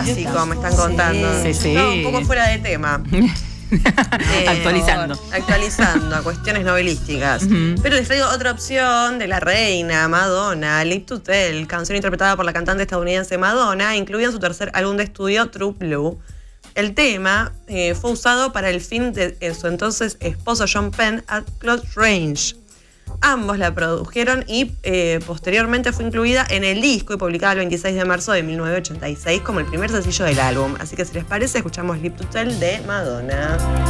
clásico, me están contando. Sí. No, un poco fuera de tema. Actualizando a cuestiones novelísticas. Pero les traigo otra opción de la reina Madonna, Live to Tell, canción interpretada por la cantante estadounidense Madonna, incluida en su tercer álbum de estudio True Blue. El tema fue usado para el film de su entonces esposo John Penn, At Close Range. Ambos la produjeron y posteriormente fue incluida en el disco y publicada el 26 de marzo de 1986 como el primer sencillo del álbum. Así que si les parece, escuchamos Live to Tell de Madonna.